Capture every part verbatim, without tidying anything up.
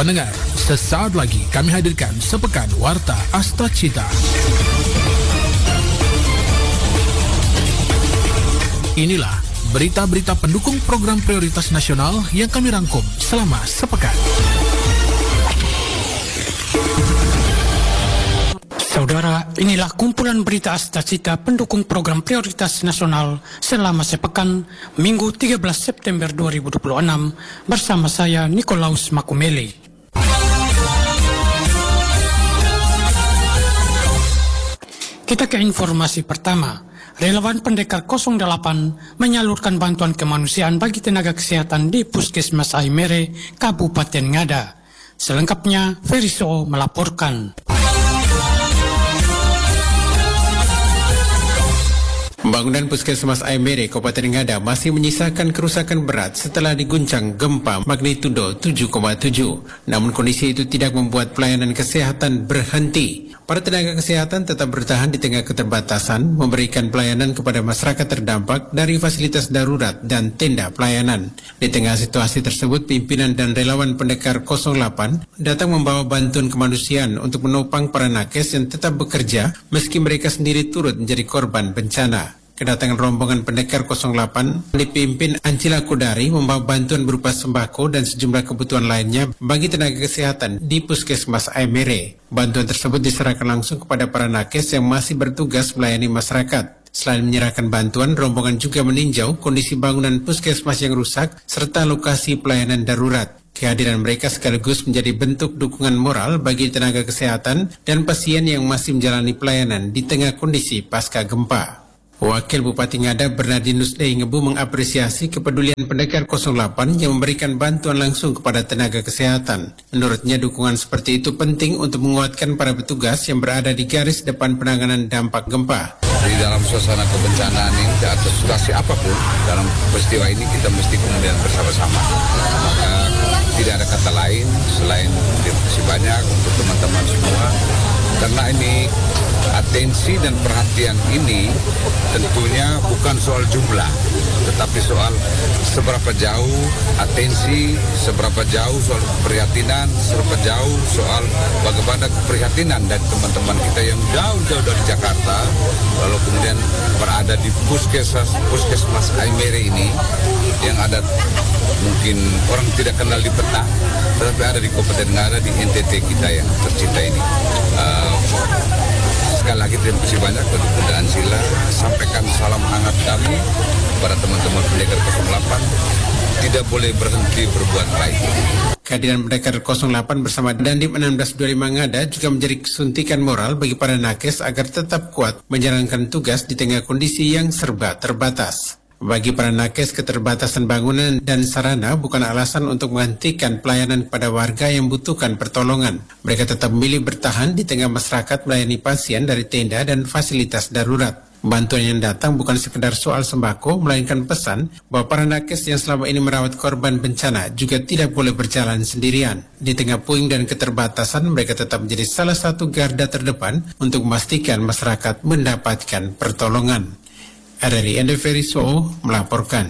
Pendengar, sesaat lagi kami hadirkan sepekan Warta Asta Cita. Inilah berita-berita pendukung program prioritas nasional yang kami rangkum selama sepekan. Saudara, inilah kumpulan berita Asta Cita pendukung program prioritas nasional selama sepekan Minggu tiga belas September dua ribu dua puluh enam bersama saya Nikolaus Makumele. Kita ke informasi pertama. Relawan Pendekar nol delapan menyalurkan bantuan kemanusiaan bagi tenaga kesehatan di Puskesmas Aimere, Kabupaten Ngada. Selengkapnya, Feriso melaporkan. Bangunan Puskesmas Aimere, Kabupaten Ngada masih menyisakan kerusakan berat setelah diguncang gempa magnitudo tujuh koma tujuh. Namun kondisi itu tidak membuat pelayanan kesehatan berhenti. Para tenaga kesehatan tetap bertahan di tengah keterbatasan, memberikan pelayanan kepada masyarakat terdampak dari fasilitas darurat dan tenda pelayanan. Di tengah situasi tersebut, pimpinan dan relawan Pendekar nol delapan datang membawa bantuan kemanusiaan untuk menopang para nakes yang tetap bekerja meski mereka sendiri turut menjadi korban bencana. Kedatangan rombongan Pendekar nol delapan dipimpin Ancila Kudari membawa bantuan berupa sembako dan sejumlah kebutuhan lainnya bagi tenaga kesehatan di Puskesmas Aimere. Bantuan tersebut diserahkan langsung kepada para nakes yang masih bertugas melayani masyarakat. Selain menyerahkan bantuan, rombongan juga meninjau kondisi bangunan puskesmas yang rusak serta lokasi pelayanan darurat. Kehadiran mereka sekaligus menjadi bentuk dukungan moral bagi tenaga kesehatan dan pasien yang masih menjalani pelayanan di tengah kondisi pasca gempa. Wakil Bupati Ngada Bernardinus Dei Ngebu mengapresiasi kepedulian Pendekar nol delapan yang memberikan bantuan langsung kepada tenaga kesehatan. Menurutnya dukungan seperti itu penting untuk menguatkan para petugas yang berada di garis depan penanganan dampak gempa. Di dalam suasana kebencanaan ini atau situasi apapun dalam peristiwa ini kita mesti kemudian bersama-sama. Maka tidak ada kata lain selain terima kasih banyak untuk teman-teman semua karena ini atensi dan perhatian ini tentunya bukan soal jumlah, tetapi soal seberapa jauh atensi, seberapa jauh soal keprihatinan, seberapa jauh soal bagaimana keprihatinan dari teman-teman kita yang jauh-jauh dari Jakarta, lalu kemudian berada di puskesmas puskesmas Aimere ini yang ada mungkin orang tidak kenal di peta, tetapi ada di Kabupaten Ngada di N T T kita yang tercinta ini. Uh, Sekali lagi terima kasih banyak untuk Bunda Ansila. Sampaikan salam hangat kami kepada teman-teman Pendekar nol delapan. Tidak boleh berhenti berbuat baik. Kehadiran Pendekar nol delapan bersama Dandim enam belas dua puluh lima Ngada juga menjadi suntikan moral bagi para nakes agar tetap kuat menjalankan tugas di tengah kondisi yang serba terbatas. Bagi para nakes, keterbatasan bangunan dan sarana bukan alasan untuk menghentikan pelayanan kepada warga yang membutuhkan pertolongan. Mereka tetap memilih bertahan di tengah masyarakat melayani pasien dari tenda dan fasilitas darurat. Bantuan yang datang bukan sekedar soal sembako, melainkan pesan bahwa para nakes yang selama ini merawat korban bencana juga tidak boleh berjalan sendirian. Di tengah puing dan keterbatasan, mereka tetap menjadi salah satu garda terdepan untuk memastikan masyarakat mendapatkan pertolongan. R R I Ende Feriso melaporkan.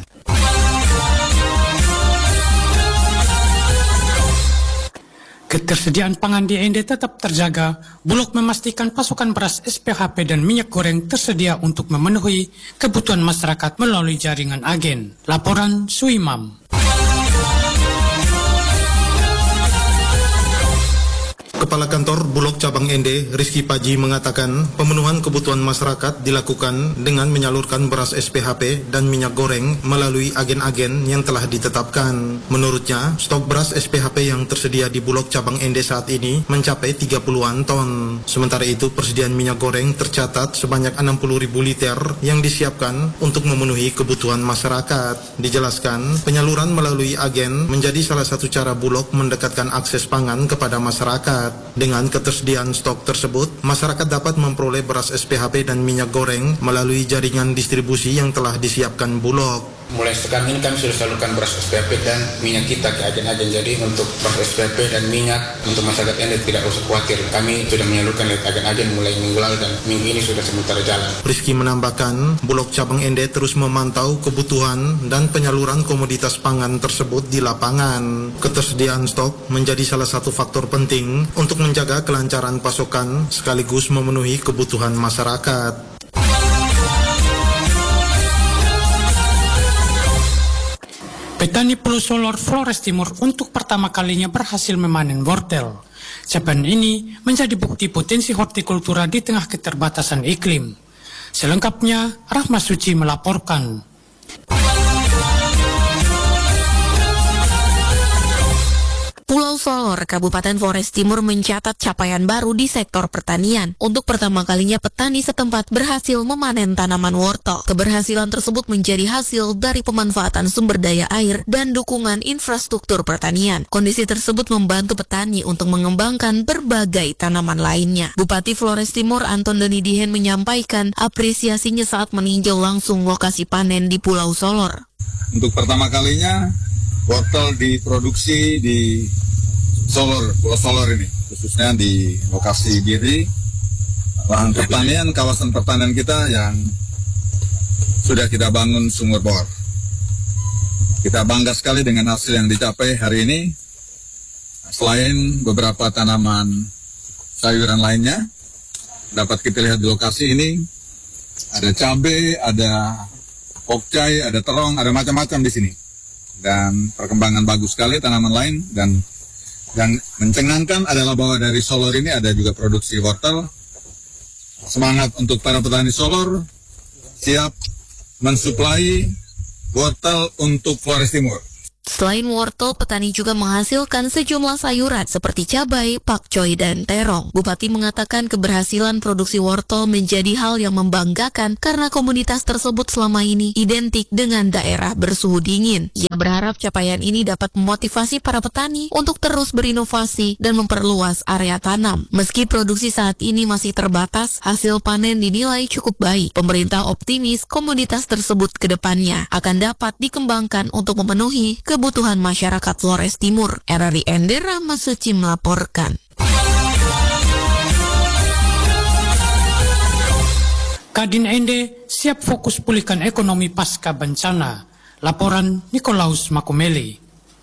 Ketersediaan pangan di Ende tetap terjaga. Bulog memastikan pasokan beras S P H P dan minyak goreng tersedia untuk memenuhi kebutuhan masyarakat melalui jaringan agen. Laporan Suimam. Kepala Kantor Bulog Cabang Ende, Rizky Paji, mengatakan pemenuhan kebutuhan masyarakat dilakukan dengan menyalurkan beras S P H P dan minyak goreng melalui agen-agen yang telah ditetapkan. Menurutnya, stok beras S P H P yang tersedia di Bulog Cabang Ende saat ini mencapai tiga puluhan ton. Sementara itu, persediaan minyak goreng tercatat sebanyak enam puluh ribu liter yang disiapkan untuk memenuhi kebutuhan masyarakat. Dijelaskan, penyaluran melalui agen menjadi salah satu cara Bulog mendekatkan akses pangan kepada masyarakat. Dengan ketersediaan stok tersebut, masyarakat dapat memperoleh beras S P H P dan minyak goreng melalui jaringan distribusi yang telah disiapkan Bulog. mulai sekarang ini kami sudah salurkan beras S P H P dan minyak kita ke agen-agen. Jadi untuk beras S P H P dan minyak untuk masyarakat Ende tidak usah khawatir. Kami sudah menyalurkan lewat agen-agen mulai minggu lalu dan minggu ini sudah sementara jalan. Rizky menambahkan, Bulog Cabang Ende terus memantau kebutuhan dan penyaluran komoditas pangan tersebut di lapangan. Ketersediaan stok menjadi salah satu faktor penting untuk menjaga kelancaran pasokan sekaligus memenuhi kebutuhan masyarakat. Petani Pulau Solor, Flores Timur untuk pertama kalinya berhasil memanen wortel. Capaian ini menjadi bukti potensi hortikultura di tengah keterbatasan iklim. Selengkapnya, Rahma Suci melaporkan. Pulau Solor, Kabupaten Flores Timur mencatat capaian baru di sektor pertanian. Untuk pertama kalinya petani setempat berhasil memanen tanaman wortel. Keberhasilan tersebut menjadi hasil dari pemanfaatan sumber daya air dan dukungan infrastruktur pertanian. Kondisi tersebut membantu petani untuk mengembangkan berbagai tanaman lainnya. Bupati Flores Timur Anton Deni Dihen menyampaikan apresiasinya saat meninjau langsung lokasi panen di Pulau Solor. Untuk pertama kalinya wortel diproduksi di Solor, Pulau Solor ini, khususnya di lokasi Biri, lahan pertanian, kawasan pertanian kita yang sudah kita bangun sumur bor. Kita bangga sekali dengan hasil yang dicapai hari ini. Selain beberapa tanaman sayuran lainnya, dapat kita lihat di lokasi ini, ada cabai, ada pokcai, ada terong, ada macam-macam di sini. Dan perkembangan bagus sekali tanaman lain, dan yang mencengangkan adalah bahwa dari Solor ini ada juga produksi wortel. Semangat untuk para petani Solor, siap mensuplai wortel untuk Flores Timur. Selain wortel, petani juga menghasilkan sejumlah sayuran seperti cabai, pakcoy, dan terong. Bupati mengatakan keberhasilan produksi wortel menjadi hal yang membanggakan karena komunitas tersebut selama ini identik dengan daerah bersuhu dingin. Ia berharap capaian ini dapat memotivasi para petani untuk terus berinovasi dan memperluas area tanam. Meski produksi saat ini masih terbatas, hasil panen dinilai cukup baik. Pemerintah optimis komunitas tersebut ke depannya akan dapat dikembangkan untuk memenuhi kebutuhan masyarakat Flores Timur. R R I Ende, Rahma Suci melaporkan. Kadin Ende siap fokus pulihkan ekonomi pasca bencana. Laporan Nikolaus Makumeli.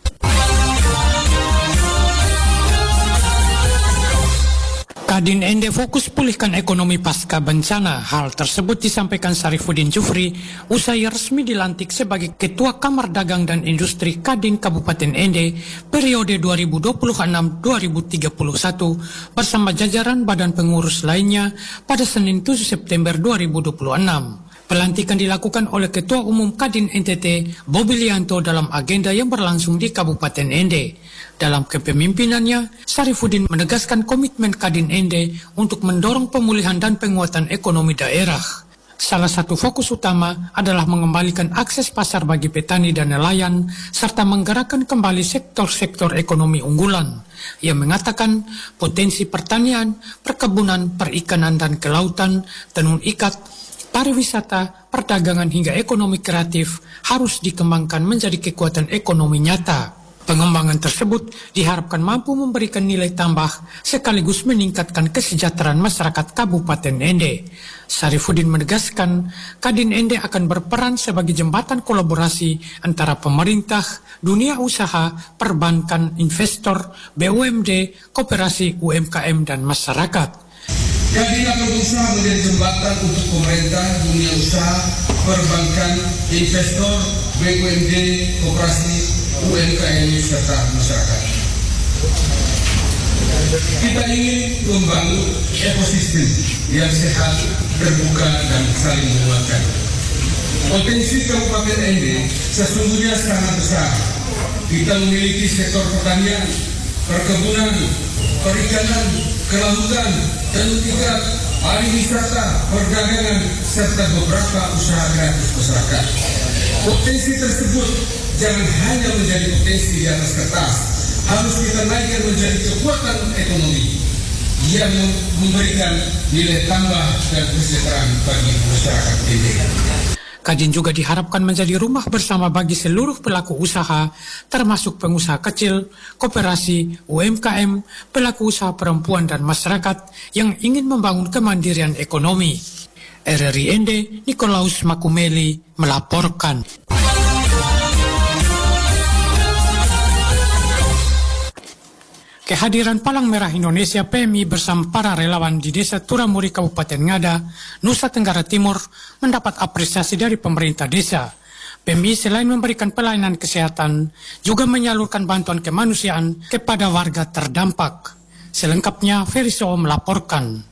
Kadin Ende fokus pulihkan ekonomi pasca bencana. Hal tersebut disampaikan Sarifuddin Jufri usai resmi dilantik sebagai Ketua Kamar Dagang dan Industri Kadin Kabupaten Ende periode dua ribu dua puluh enam sampai dua ribu tiga puluh satu bersama jajaran badan pengurus lainnya pada Senin tujuh September dua ribu dua puluh enam. Pelantikan dilakukan oleh Ketua Umum Kadin N T T, Bobi Lianto dalam agenda yang berlangsung di Kabupaten Ende. Dalam kepemimpinannya, Sarifuddin menegaskan komitmen Kadin Ende untuk mendorong pemulihan dan penguatan ekonomi daerah. Salah satu fokus utama adalah mengembalikan akses pasar bagi petani dan nelayan, serta menggerakkan kembali sektor-sektor ekonomi unggulan. Ia mengatakan potensi pertanian, perkebunan, perikanan dan kelautan, tenun ikat, pariwisata, perdagangan hingga ekonomi kreatif harus dikembangkan menjadi kekuatan ekonomi nyata. Pengembangan tersebut diharapkan mampu memberikan nilai tambah sekaligus meningkatkan kesejahteraan masyarakat Kabupaten Ende. Sarifuddin menegaskan, Kadin Ende akan berperan sebagai jembatan kolaborasi antara pemerintah, dunia usaha, perbankan, investor, B U M D, koperasi, U M K M, dan masyarakat. Kadin akan berusaha menjadi jembatan untuk pemerintah, dunia usaha, perbankan, investor, B U M D, koperasi, U M K M, serta masyarakat. Kita ingin membangun ekosistem yang sehat, terbuka, dan saling menguatkan. Potensi Kabupaten Ende sesungguhnya sangat besar. Kita memiliki sektor pertanian, perkebunan, perikanan, kelautan, tenun ikat, pariwisata, perdagangan, serta beberapa usaha kreatif masyarakat. Potensi tersebut jangan hanya menjadi potensi di atas kertas, harus kita naikkan menjadi kekuatan ekonomi yang memberikan nilai tambah dan kesejahteraan bagi masyarakat ini. Kadin juga diharapkan menjadi rumah bersama bagi seluruh pelaku usaha, termasuk pengusaha kecil, koperasi, U M K M, pelaku usaha perempuan dan masyarakat yang ingin membangun kemandirian ekonomi. R R I N D, Nikolaus Makumeli melaporkan. Kehadiran Palang Merah Indonesia P M I bersama para relawan di Desa Turamuri Kabupaten Ngada, Nusa Tenggara Timur mendapat apresiasi dari pemerintah desa. P M I selain memberikan pelayanan kesehatan, juga menyalurkan bantuan kemanusiaan kepada warga terdampak. Selengkapnya, Ferry Soe melaporkan.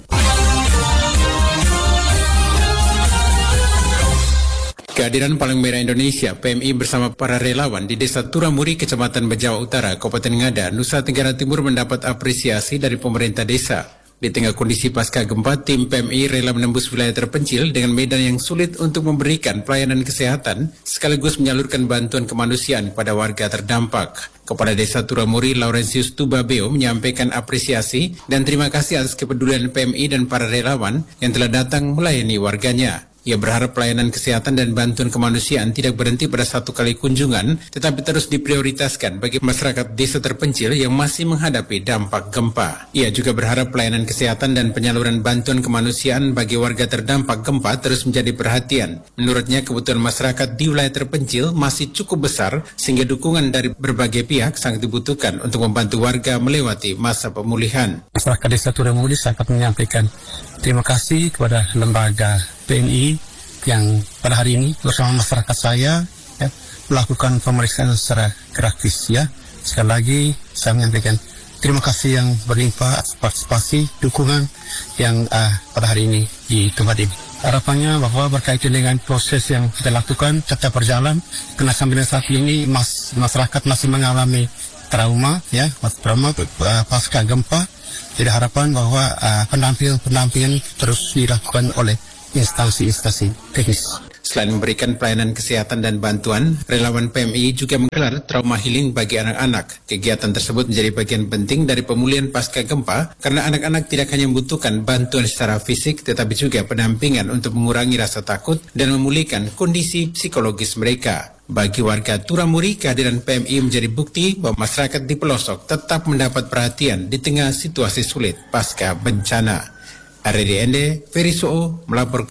Kehadiran Palang Merah Indonesia P M I bersama para relawan di Desa Turamuri, Kecamatan Bejawa Utara, Kabupaten Ngada, Nusa Tenggara Timur mendapat apresiasi dari pemerintah desa. Di tengah kondisi pasca gempa, tim P M I rela menembus wilayah terpencil dengan medan yang sulit untuk memberikan pelayanan kesehatan, sekaligus menyalurkan bantuan kemanusiaan kepada warga terdampak. Kepala Desa Turamuri, Laurentius Tubabeo, menyampaikan apresiasi dan terima kasih atas kepedulian P M I dan para relawan yang telah datang melayani warganya. Ia berharap pelayanan kesehatan dan bantuan kemanusiaan tidak berhenti pada satu kali kunjungan, tetapi terus diprioritaskan bagi masyarakat desa terpencil yang masih menghadapi dampak gempa. Ia juga berharap pelayanan kesehatan dan penyaluran bantuan kemanusiaan bagi warga terdampak gempa terus menjadi perhatian. Menurutnya, kebutuhan masyarakat di wilayah terpencil masih cukup besar, sehingga dukungan dari berbagai pihak sangat dibutuhkan untuk membantu warga melewati masa pemulihan. Masyarakat Desa Turamuri sangat menyampaikan terima kasih kepada lembaga P M I yang pada hari ini bersama masyarakat saya ya, melakukan pemeriksaan secara gratis ya. Sekali lagi saya menyampaikan terima kasih yang berlimpah atas partisipasi dukungan yang uh, pada hari ini di tempat ini. Harapannya bahwa berkaitan dengan proses yang kita lakukan tetap berjalan, karena sampai saat ini mas, masyarakat masih mengalami trauma ya, trauma uh, pasca gempa. Jadi harapan bahwa uh, pendampingan-pendampingan terus dilakukan oleh instansi-instansi teknis. Selain memberikan pelayanan kesehatan dan bantuan, relawan P M I juga menggelar trauma healing bagi anak-anak. Kegiatan tersebut menjadi bagian penting dari pemulihan pasca gempa karena anak-anak tidak hanya membutuhkan bantuan secara fisik, tetapi juga pendampingan untuk mengurangi rasa takut dan memulihkan kondisi psikologis mereka. Bagi warga Turamuri, kehadiran P M I menjadi bukti bahwa masyarakat di pelosok tetap mendapat perhatian di tengah situasi sulit pasca bencana. R R I N D, Ferry Soe melaporkan.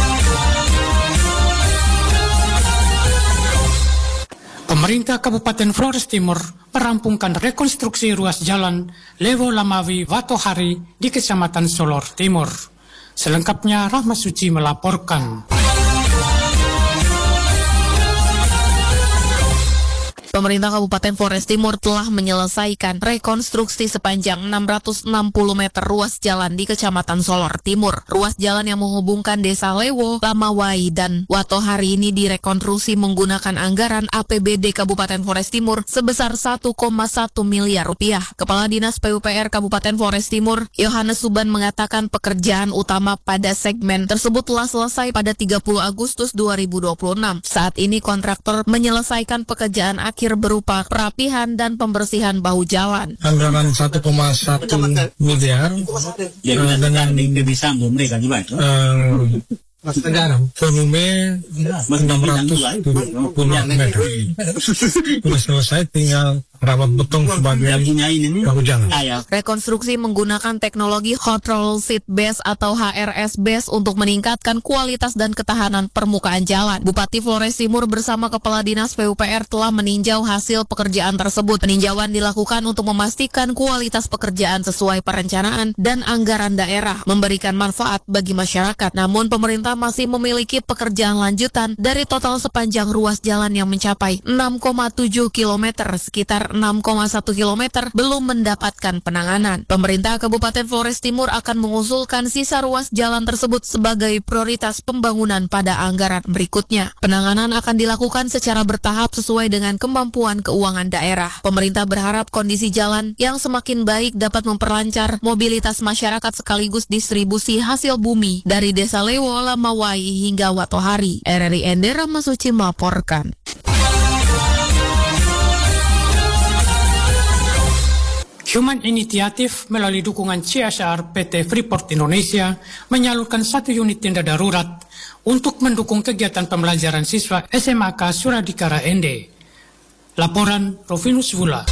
Pemerintah Kabupaten Flores Timur merampungkan rekonstruksi ruas jalan Lewo Lamawi Watohari di Kecamatan Solor Timur. Selengkapnya, Rahma Suci melaporkan. Pemerintah Kabupaten Flores Timur telah menyelesaikan rekonstruksi sepanjang enam ratus enam puluh meter ruas jalan di Kecamatan Solor Timur. Ruas jalan yang menghubungkan Desa Lewo, Lamawai, dan Watohari ini direkonstruksi menggunakan anggaran A P B D Kabupaten Flores Timur sebesar satu koma satu miliar rupiah. Kepala Dinas P U P R Kabupaten Flores Timur, Yohanes Suban, mengatakan pekerjaan utama pada segmen tersebut telah selesai pada tiga puluh Agustus dua ribu dua puluh enam. Saat ini kontraktor menyelesaikan pekerjaan akhir berupa perapihan dan pembersihan bahu jalan. Anggaran satu koma satu miliar uh, dengan uh, volume enam ratus tujuh puluh meter. Sudah selesai, tinggal rawat beton sebagai bahu jalan. Rekonstruksi menggunakan teknologi Hot Roll Seat Base atau H R S Base untuk meningkatkan kualitas dan ketahanan permukaan jalan. Bupati Flores Timur bersama Kepala Dinas P U P R telah meninjau hasil pekerjaan tersebut. Peninjauan dilakukan untuk memastikan kualitas pekerjaan sesuai perencanaan dan anggaran daerah, memberikan manfaat bagi masyarakat. Namun pemerintah masih memiliki pekerjaan lanjutan dari total sepanjang ruas jalan yang mencapai enam koma tujuh kilometer, sekitar enam koma satu kilometer belum mendapatkan penanganan. Pemerintah Kabupaten Flores Timur akan mengusulkan sisa ruas jalan tersebut sebagai prioritas pembangunan pada anggaran berikutnya. Penanganan akan dilakukan secara bertahap sesuai dengan kemampuan keuangan daerah. Pemerintah berharap kondisi jalan yang semakin baik dapat memperlancar mobilitas masyarakat sekaligus distribusi hasil bumi dari Desa Lewo, Lamawai hingga Watohari. R R I N D, Rahma Suci melaporkan. Human Initiative melalui dukungan C S R P T Freeport Indonesia menyalurkan satu unit tenda darurat untuk mendukung kegiatan pembelajaran siswa S M A K Suradikara Ende. Laporan Rovinus Vula.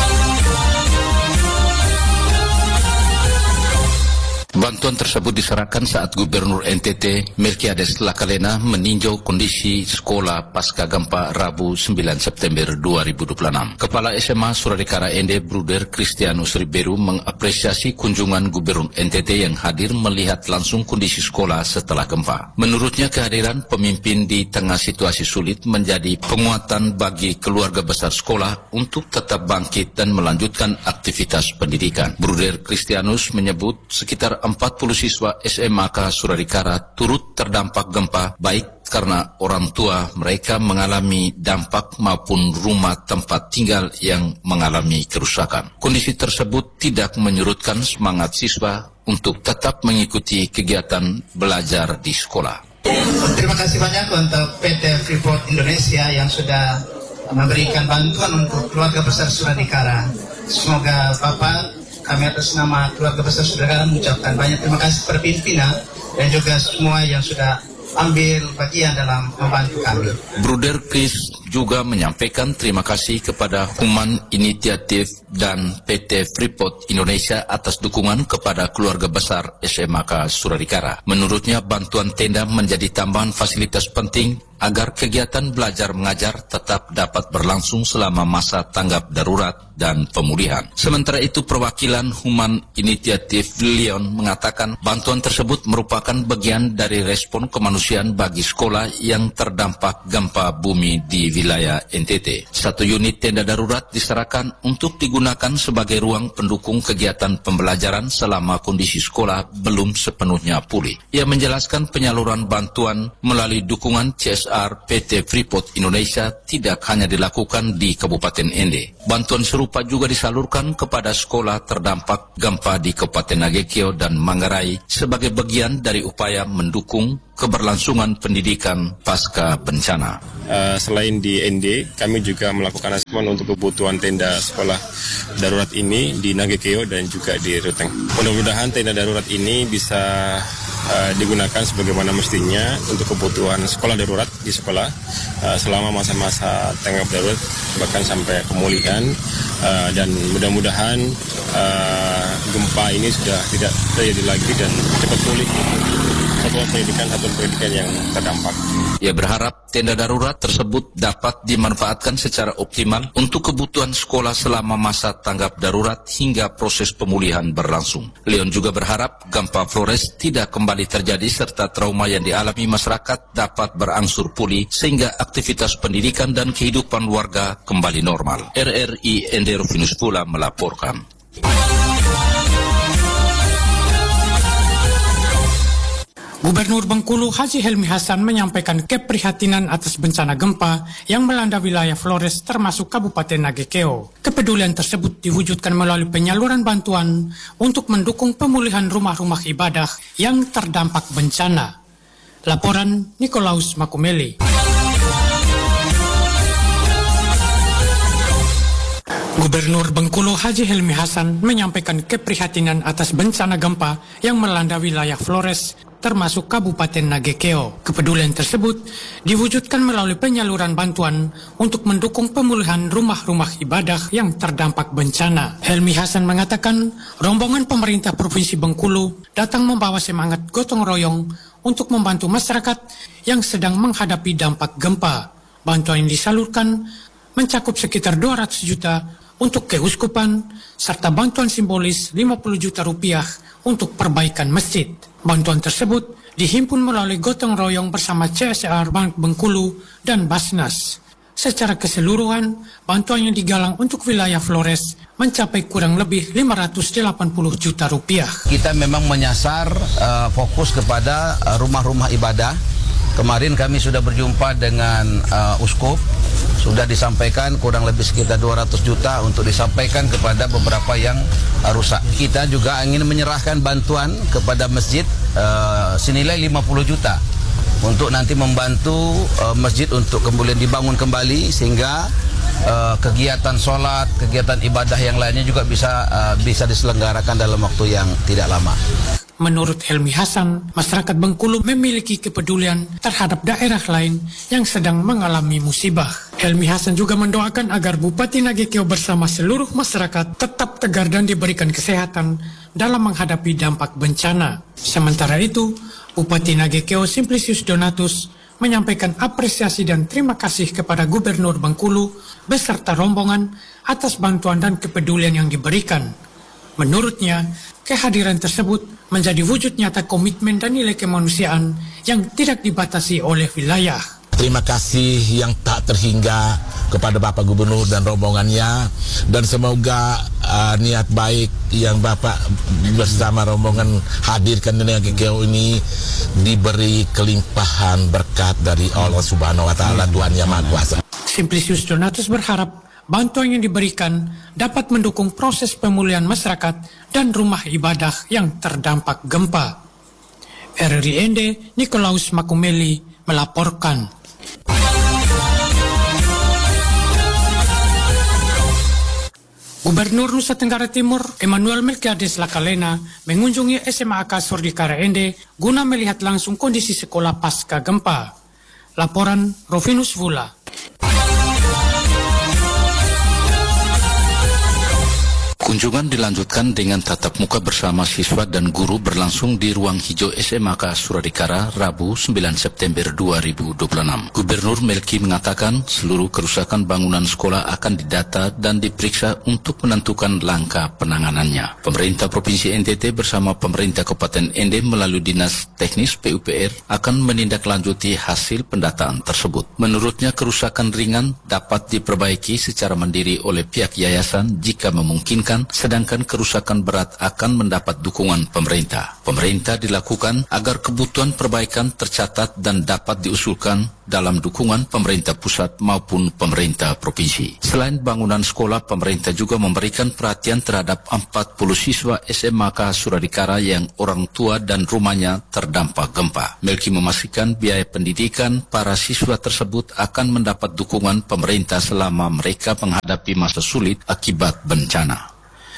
Bantuan tersebut diserahkan saat Gubernur N T T Melkiades Lakalena meninjau kondisi sekolah pasca gempa Rabu sembilan September dua ribu dua puluh enam. Kepala S M A Suradikara Ende Bruder Kristianus Riberu mengapresiasi kunjungan Gubernur N T T yang hadir melihat langsung kondisi sekolah setelah gempa. Menurutnya kehadiran pemimpin di tengah situasi sulit menjadi penguatan bagi keluarga besar sekolah untuk tetap bangkit dan melanjutkan aktivitas pendidikan. Bruder Kristianus menyebut sekitar empat puluh siswa S M A K Suradikara turut terdampak gempa, baik karena orang tua mereka mengalami dampak maupun rumah tempat tinggal yang mengalami kerusakan. Kondisi tersebut tidak menyurutkan semangat siswa untuk tetap mengikuti kegiatan belajar di sekolah. Terima kasih banyak untuk P T Freeport Indonesia yang sudah memberikan bantuan untuk keluarga besar Suradikara. Semoga Bapak, kami atas nama keluarga besar Suradikara mengucapkan banyak terima kasih kepada pimpinan dan juga semua yang sudah ambil bagian dalam membantu kami. Bruder Chris juga menyampaikan terima kasih kepada Human Initiative dan P T Freeport Indonesia atas dukungan kepada keluarga besar S M A K Suradikara. Menurutnya bantuan tenda menjadi tambahan fasilitas penting agar kegiatan belajar mengajar tetap dapat berlangsung selama masa tanggap darurat dan pemulihan. Sementara itu perwakilan Human Initiative Lyon mengatakan bantuan tersebut merupakan bagian dari respon kemanusiaan bagi sekolah yang terdampak gempa bumi di wilayah N T T. Satu unit tenda darurat diserahkan untuk digunakan sebagai ruang pendukung kegiatan pembelajaran selama kondisi sekolah belum sepenuhnya pulih. Ia menjelaskan penyaluran bantuan melalui dukungan C S R P T Freeport Indonesia tidak hanya dilakukan di Kabupaten Ende. Bantuan serupa juga disalurkan kepada sekolah terdampak gempa di Kabupaten Nagekeo dan Manggarai sebagai bagian dari upaya mendukung keberlangsungan pendidikan pasca bencana. Uh, selain di N D, kami juga melakukan asesmen untuk kebutuhan tenda sekolah darurat ini di Nagekeo dan juga di Ruteng. Mudah-mudahan tenda darurat ini bisa uh, digunakan sebagaimana mestinya untuk kebutuhan sekolah darurat di sekolah uh, selama masa-masa tanggap darurat bahkan sampai pemulihan uh, dan mudah-mudahan uh, gempa ini sudah tidak terjadi lagi dan cepat pulih satuan pendidikan satuan pendidikan yang terdampak. Ia berharap tenda darurat tersebut dapat dimanfaatkan secara optimal untuk kebutuhan sekolah selama masa tanggap darurat hingga proses pemulihan berlangsung. Leon juga berharap gempa Flores tidak kembali terjadi serta trauma yang dialami masyarakat dapat berangsur pulih sehingga aktivitas pendidikan dan kehidupan warga kembali normal. R R I Ende Rovinus Pula melaporkan. Gubernur Bengkulu Haji Helmi Hasan menyampaikan keprihatinan atas bencana gempa yang melanda wilayah Flores termasuk Kabupaten Nagekeo. Kepedulian tersebut diwujudkan melalui penyaluran bantuan untuk mendukung pemulihan rumah-rumah ibadah yang terdampak bencana. Laporan Nikolaus Makumeli. Gubernur Bengkulu Haji Helmi Hasan menyampaikan keprihatinan atas bencana gempa yang melanda wilayah Flores termasuk Kabupaten Nagekeo. Kepedulian tersebut diwujudkan melalui penyaluran bantuan untuk mendukung pemulihan rumah-rumah ibadah yang terdampak bencana. Helmi Hasan mengatakan rombongan pemerintah Provinsi Bengkulu datang membawa semangat gotong royong untuk membantu masyarakat yang sedang menghadapi dampak gempa. Bantuan yang disalurkan mencakup sekitar dua ratus juta untuk keuskupan, serta bantuan simbolis lima puluh juta rupiah untuk perbaikan masjid. Bantuan tersebut dihimpun melalui gotong royong bersama C S R Bank Bengkulu dan Basnas. Secara keseluruhan, bantuan yang digalang untuk wilayah Flores mencapai kurang lebih lima ratus delapan puluh juta rupiah. Kita memang menyasar uh, fokus kepada uh, rumah-rumah ibadah. Kemarin kami sudah berjumpa dengan uh, Uskup, sudah disampaikan kurang lebih sekitar dua ratus juta untuk disampaikan kepada beberapa yang uh, rusak. Kita juga ingin menyerahkan bantuan kepada masjid uh, senilai lima puluh juta untuk nanti membantu uh, masjid untuk kemudian dibangun kembali sehingga uh, kegiatan sholat, kegiatan ibadah yang lainnya juga bisa uh, bisa diselenggarakan dalam waktu yang tidak lama. Menurut Helmi Hasan, masyarakat Bengkulu memiliki kepedulian terhadap daerah lain yang sedang mengalami musibah. Helmi Hasan juga mendoakan agar Bupati Nagekeo bersama seluruh masyarakat tetap tegar dan diberikan kesehatan dalam menghadapi dampak bencana. Sementara itu, Bupati Nagekeo Simplicius Donatus menyampaikan apresiasi dan terima kasih kepada Gubernur Bengkulu beserta rombongan atas bantuan dan kepedulian yang diberikan. Menurutnya, kehadiran tersebut menjadi wujud nyata komitmen dan nilai kemanusiaan yang tidak dibatasi oleh wilayah. Terima kasih yang tak terhingga kepada Bapak Gubernur dan rombongannya, dan semoga uh, niat baik yang Bapak bersama rombongan hadirkan di Nagekeo ini diberi kelimpahan berkat dari Allah Subhanahu wa Ta'ala, Tuhan Yang Maha Kuasa. Simplicius Donatus berharap bantuan yang diberikan dapat mendukung proses pemulihan masyarakat dan rumah ibadah yang terdampak gempa. R R I N D Nikolaus Makumeli melaporkan. Gubernur Nusa Tenggara Timur Emmanuel Melkiades Lakalena mengunjungi S M A K Surdikara Ende guna melihat langsung kondisi sekolah pasca gempa. Laporan Rovinus Vula. Kunjungan dilanjutkan dengan tatap muka bersama siswa dan guru berlangsung di ruang hijau S M A K Suradikara Rabu sembilan September dua ribu dua puluh enam. Gubernur Melki mengatakan seluruh kerusakan bangunan sekolah akan didata dan diperiksa untuk menentukan langkah penanganannya. Pemerintah Provinsi N T T bersama pemerintah Kabupaten Ende melalui Dinas Teknis P U P R akan menindaklanjuti hasil pendataan tersebut. Menurutnya kerusakan ringan dapat diperbaiki secara mandiri oleh pihak yayasan jika memungkinkan, sedangkan kerusakan berat akan mendapat dukungan pemerintah. Pemerintah dilakukan agar kebutuhan perbaikan tercatat dan dapat diusulkan dalam dukungan pemerintah pusat maupun pemerintah provinsi. Selain bangunan sekolah, pemerintah juga memberikan perhatian terhadap empat puluh siswa S M A K Suradikara yang orang tua dan rumahnya terdampak gempa. Melki memastikan biaya pendidikan para siswa tersebut akan mendapat dukungan pemerintah selama mereka menghadapi masa sulit akibat bencana.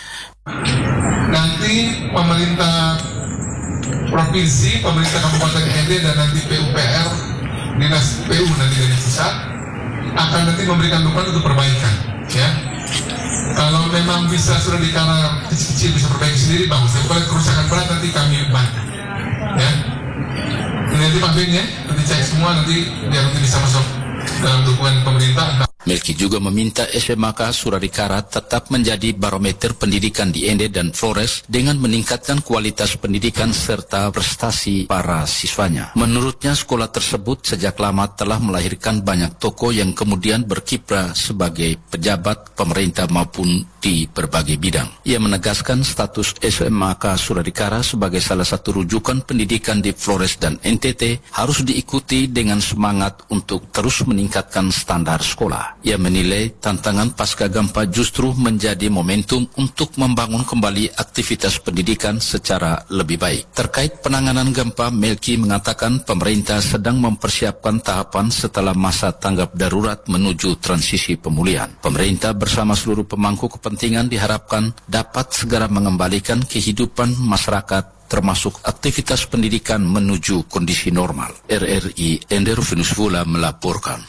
Nanti pemerintah provinsi, pemerintah Kabupaten Ende dan nanti P U P R, Dinas P U nanti dari pusat akan nanti memberikan dukungan untuk perbaikan, ya. Kalau memang bisa Suradikara kecil-kecil bisa perbaiki sendiri bagus. Tapi kalau kerusakan berat nanti kami bantu, ya. Nanti Pak Ben ya, nanti cek semua nanti biar nanti bisa masuk dalam dukungan pemerintah. Melki juga meminta S M A K Suradikara tetap menjadi barometer pendidikan di Ende dan Flores dengan meningkatkan kualitas pendidikan serta prestasi para siswanya. Menurutnya sekolah tersebut sejak lama telah melahirkan banyak tokoh yang kemudian berkiprah sebagai pejabat pemerintah maupun di berbagai bidang. Ia menegaskan status S M A K Suradikara sebagai salah satu rujukan pendidikan di Flores dan N T T harus diikuti dengan semangat untuk terus meningkatkan standar sekolah. Ia menilai tantangan pasca gempa justru menjadi momentum untuk membangun kembali aktivitas pendidikan secara lebih baik. Terkait penanganan gempa, Melki mengatakan pemerintah sedang mempersiapkan tahapan setelah masa tanggap darurat menuju transisi pemulihan. Pemerintah bersama seluruh pemangku kepentingan diharapkan dapat segera mengembalikan kehidupan masyarakat termasuk aktivitas pendidikan menuju kondisi normal. R R I Ende Rufinus Vula melaporkan.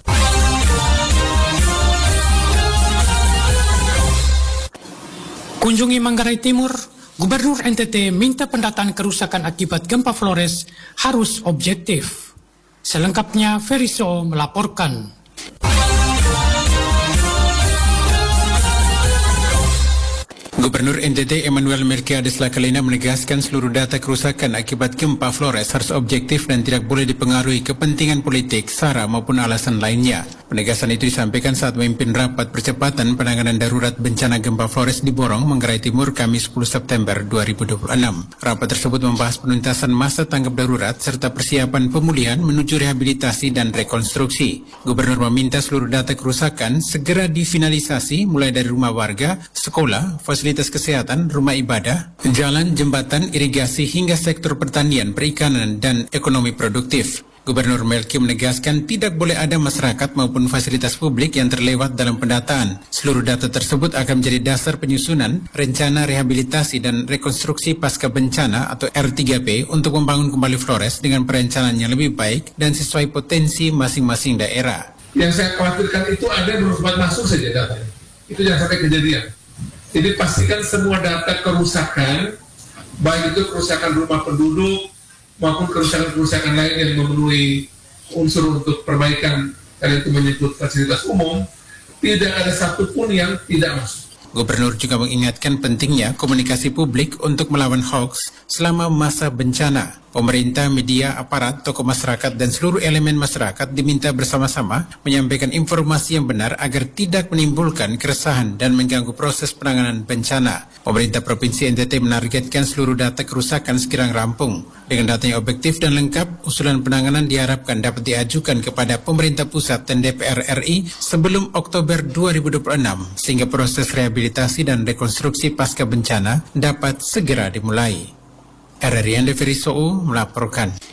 Kunjungi Manggarai Timur, Gubernur N T T minta pendataan kerusakan akibat gempa Flores harus objektif. Selengkapnya Feriso melaporkan. Gubernur N T T Emmanuel Melkiades Lakalena menegaskan seluruh data kerusakan akibat gempa Flores harus objektif dan tidak boleh dipengaruhi kepentingan politik, sara maupun alasan lainnya. Penegasan itu disampaikan saat memimpin rapat percepatan penanganan darurat bencana gempa Flores di Borong, Manggarai Timur, Kamis sepuluh September dua ribu dua puluh enam. Rapat tersebut membahas penuntasan masa tanggap darurat serta persiapan pemulihan menuju rehabilitasi dan rekonstruksi. Gubernur meminta seluruh data kerusakan segera difinalisasi mulai dari rumah warga, sekolah, fasilitas kesehatan, rumah ibadah, jalan, jembatan, irigasi hingga sektor pertanian, perikanan, dan ekonomi produktif. Gubernur Melki menegaskan tidak boleh ada masyarakat maupun fasilitas publik yang terlewat dalam pendataan. Seluruh data tersebut akan menjadi dasar penyusunan rencana rehabilitasi dan rekonstruksi pasca bencana atau R tiga P untuk membangun kembali Flores dengan perencanaan yang lebih baik dan sesuai potensi masing-masing daerah. Yang saya khawatirkan itu ada berobat masuk saja datanya. Itu jangan sampai kejadian. Jadi pastikan semua data kerusakan, baik itu kerusakan rumah penduduk maupun kerusakan-kerusakan lain yang memenuhi unsur untuk perbaikan, dan itu menyebut fasilitas umum, tidak ada satupun yang tidak masuk. Gubernur juga mengingatkan pentingnya komunikasi publik untuk melawan hoax selama masa bencana. Pemerintah, media, aparat, tokoh masyarakat, dan seluruh elemen masyarakat diminta bersama-sama menyampaikan informasi yang benar agar tidak menimbulkan keresahan dan mengganggu proses penanganan bencana. Pemerintah Provinsi N T T menargetkan seluruh data kerusakan segera rampung. Dengan data yang objektif dan lengkap, usulan penanganan diharapkan dapat diajukan kepada pemerintah pusat dan D P R R I sebelum Oktober dua ribu dua puluh enam, sehingga proses rehabilitasi dan rekonstruksi pasca bencana dapat segera dimulai. R R I Ande Ferisou melaporkan.